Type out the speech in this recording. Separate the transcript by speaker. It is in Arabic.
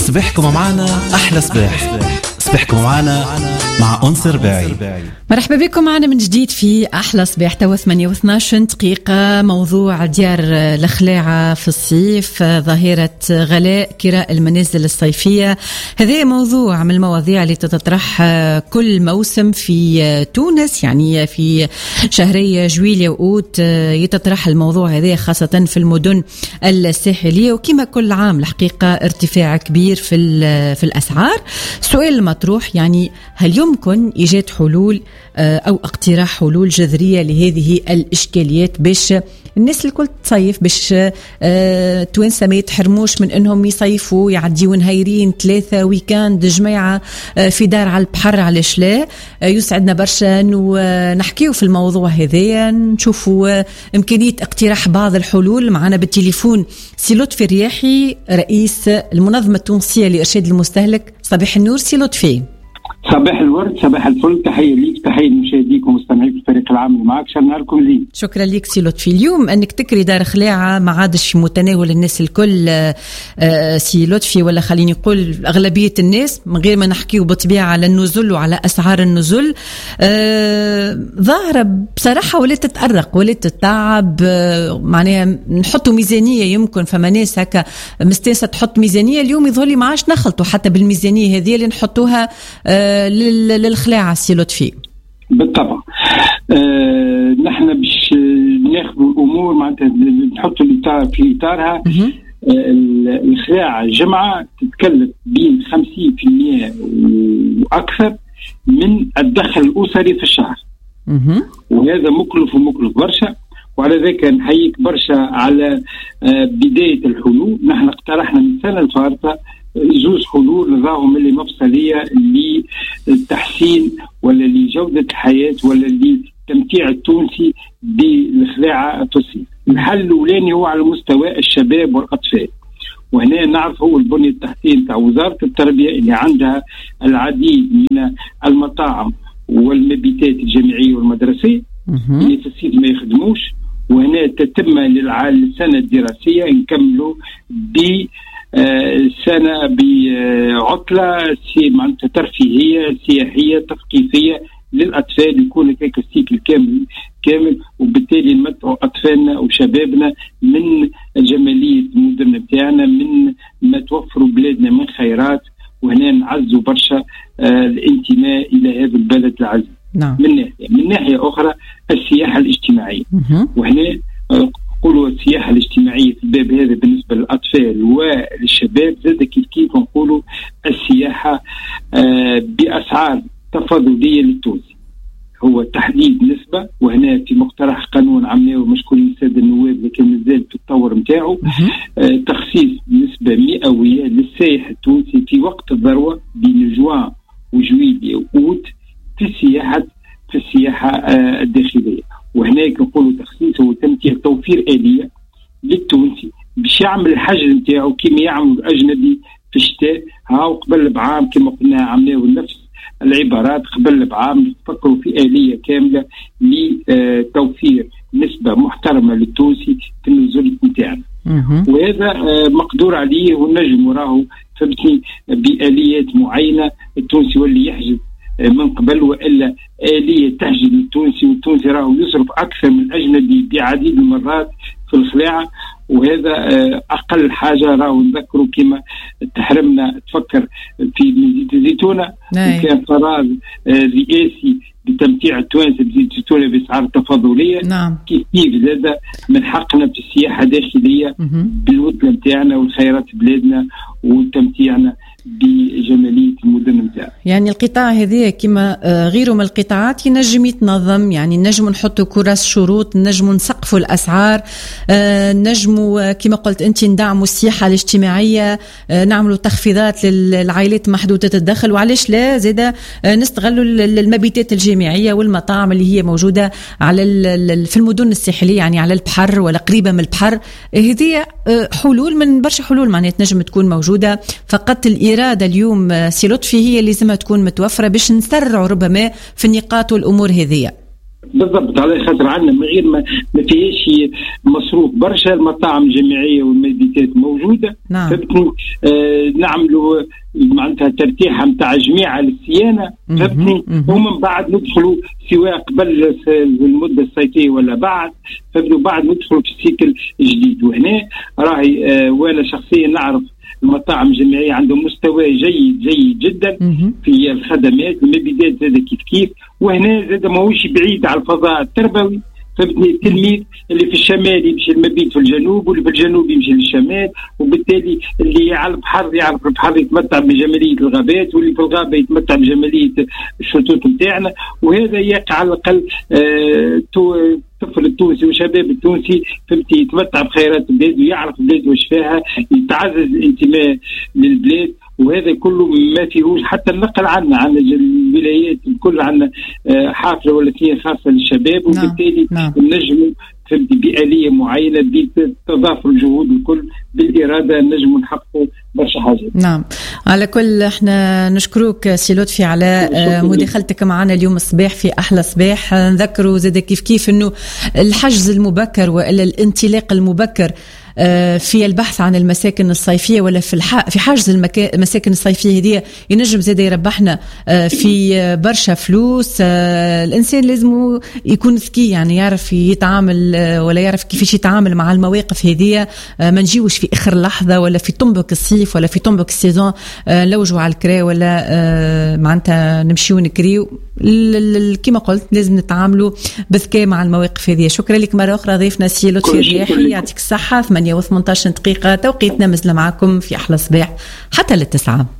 Speaker 1: صباحكم معنا أحلى صباح. صباحكم معنا مع أنس رباعي.
Speaker 2: مرحبا بكم معنا من جديد في أحلى صباح. توا 8:12 دقيقة. موضوع ديار الخلاعة في الصيف، ظاهرة غلاء كراء المنازل الصيفية. هذا موضوع من المواضيع اللي تتطرح كل موسم في تونس، يعني في شهري جويلية وأوت يتطرح الموضوع هذا خاصة في المدن الساحلية، وكما كل عام الحقيقة ارتفاع كبير في الأسعار. السؤال المطروح يعني هل يمكن إيجاد حلول أو اقتراح حلول جذرية لهذه الإشكاليات باش الناس الكل تصيف، باش توانسة ما يتحرموش من أنهم يصيفوا يعديوا نهايرين 3 ويكاند جماعة في دار على البحر؟ علاش لا؟ يسعدنا برشا نحكيو في الموضوع هذا، نشوفوا إمكانية اقتراح بعض الحلول. معنا بالتليفون سي لطفي الرياحي، رئيس المنظمة التونسية لإرشاد المستهلك. صباح النور سي لطفي.
Speaker 3: صباح الورد، صباح الفل، تحية ليك، تحية لمشاهديك ومستمعيك الفريق العام اللي معك. شكرا لكم زين.
Speaker 2: شكرا لك سي لطفي. اليوم انك تكري دار خلاعة ما عادش في متناول الناس الكل سي لطفي، ولا خليني نقول اغلبية الناس، من غير ما نحكيو بطبيعة على النزل وعلى اسعار النزل. ظاهرة بصراحة ولا تتأرق ولا تتعب، معناها نحطوا ميزانية. يمكن فما ناس هكا مستانسة تحط ميزانية، اليوم يظهر لي ما عادش نخلطوا حتى بالميزانية هذه اللي نحطوها للخلاعة سي لطفي.
Speaker 3: بالطبع نحن باش ناخذوا الامور معناتها نحطوا الاطار في اطارها. الخلاعة جمعة تتكلف بين 50% واكثر من الدخل الاسري في الشهر، وهذا مكلف برشا. وعلى ذلك نحييك برشا على بداية الحلول. نحن اقترحنا من السنة الفارطة 2 حلول نظام اللي مفصلية للتحسين ولا لجودة الحياة ولا لتمتيع التونسي بالخلاعة التونسية. الحل الأولاني هو على مستوى الشباب والأطفال، وهنا نعرف هو البنية التحتية بتاع وزارة التربية اللي عندها العديد من المطاعم والمبيتات الجامعية والمدرسية اللي في الصيف ما يخدموش، وهنا تتم للسنة الدراسية نكملوا سنة بعطلة معناتها ترفيهية سياحية تثقيفية للأطفال، يكون هيك السيكل كامل، وبالتالي نمتعوا أطفالنا وشبابنا من جمالية المدن بتاعنا، من ما توفروا بلادنا من خيرات. وهنا نعزوا برشا الانتماء إلى هذا البلد العزيز.
Speaker 2: نعم.
Speaker 3: من ناحية أخرى السياحة الاجتماعية، وهنا نقولوا السياحة الاجتماعية في الباب هذا بالنسبة للأطفال والشباب، زاد كيف نقولوا السياحة بأسعار تفاضلية للتونسي، هو تحديد نسبة. وهنا في مقترح قانون عملناه ومشكورين السادة النواب، لكن مازال في التطور نتاعو، تخصيص نسبة مئوية للسائح التونسي في وقت الذروة بين جوان وجويلية وأوت في السياحة الداخلية. وهناك نقولوا تخصيص وتمتيع توفير آلية للتونسي باش يعمل الحجر نتاعو كما يعمل الأجنبي في الشتاء. هاو قبل بعام كما قلنا عملناه نفس العبارات، قبل بعام نفكروا في آلية كاملة لتوفير نسبة محترمة للتونسي في النزول نتاعنا، وهذا مقدور عليه ونجم راهو فبتني بآليات معينة. التونسي واللي يحجز من قبل، وإلا آلية تحجز التونسي، والتونسي راهو يصرف أكثر من الأجنبي بعديد المرات في الخلاعة. وهذا أقل حاجة راهو نذكروا كما تحرمنا تفكر في مزيد الزيتونة، وكان قرار رئاسي بتمتيع التوانسة بزيت الزيتونة بأسعار تفاضلية.
Speaker 2: نعم.
Speaker 3: كيف زاد من حقنا في السياحة الداخلية بالوطن بتاعنا والخيرات بلادنا وتمتيعنا بجمالية المدن متاعنا.
Speaker 2: يعني القطاع هذه كما غيره من القطاعات ينجم يتنظم، يعني نجم نحطوا كراس شروط، نجم نسقفوا الأسعار، نجموا كما قلت أنت ندعموا السياحة الاجتماعية، نعملوا تخفيضات للعائلات محدودة الدخل، وعلاش لا زيدا نستغلوا المبيتات الجامعية والمطاعم اللي هي موجودة على في المدن الساحلية، يعني على البحر ولا قريبة من البحر. هذه حلول من برشا حلول معناها تنجم تكون موجودة، فقط الإرادة اليوم سي لطفي هي اللي لازمها تكون متوفرة باش نسرعوا ربما في النقاط والأمور هذه.
Speaker 3: بالضبط على خاطر عندنا من غير ما فيهاش مصروف برشا، المطاعم الجامعيه والميديتات موجوده.
Speaker 2: نعم.
Speaker 3: فهمتني؟ نعملوا معناتها ترتيحه نتاع جميع الصيانه. فهمتني؟ ومن بعد ندخلوا سواء قبل المده الصيفيه ولا بعد، فهمتوا؟ بعد ندخلوا في السيكل الجديد. وهنا راهي وانا شخصيا نعرف المطاعم الجامعيه عندهم مستوى جيد جدا في الخدمات، المبيدات زاد كيف، وهنا زاد ماهوش بعيد على الفضاء التربوي. فهمتني؟ التلميذ اللي في الشمال يمشي المبيت في الجنوب، واللي في الجنوب يمشي للشمال، وبالتالي اللي على البحر يعرف البحر يتمتع بجماليه الغابات، واللي في الغابه يتمتع بجماليه الشطوط نتاعنا. وهذا يقع على الاقل الطفل التونسي والشباب التونسي فهمتي يتمتع بخيرات البلاد ويعرف البلاد واش فيها، يتعزز الانتماء للبلاد. وهذا كله ما فيهوش حتى النقل عنا الولايات الكل عنا حافله ولا اثنين خاصه للشباب. وبالتالي نجموا فهمتي بآلية معينة بتضافر الجهود الكل بالإرادة نجموا نحققوا برشا حاجات.
Speaker 2: نعم. على كل احنا نشكروك سي لطفي على مداخلتك معنا اليوم الصباح في أحلى صباح. نذكروا زاد كيف انه الحجز المبكر وإلا الانطلاق المبكر في البحث عن المساكن الصيفية ولا في حجز المساكن الصيفية هذه ينجم زاد يربحنا في برشا فلوس. الإنسان لازم يكون ذكي، يعني يعرف يتعامل ولا يعرف كيفاش يتعامل مع المواقف هذه. ما نجيوش في آخر لحظة ولا في طنبك الصيف ولا في طنبك السيزون نلوجوا على الكرا ولا معناتها نمشيو نكريو. كما قلت لازم نتعاملوا بذكاء مع المواقف هذه. شكرا لك مرة أخرى ضيفنا سي لطفي الرياحي، يعطيك الصحة. 8:18 توقيتنا مازال معكم في أحلى صباح حتى 9.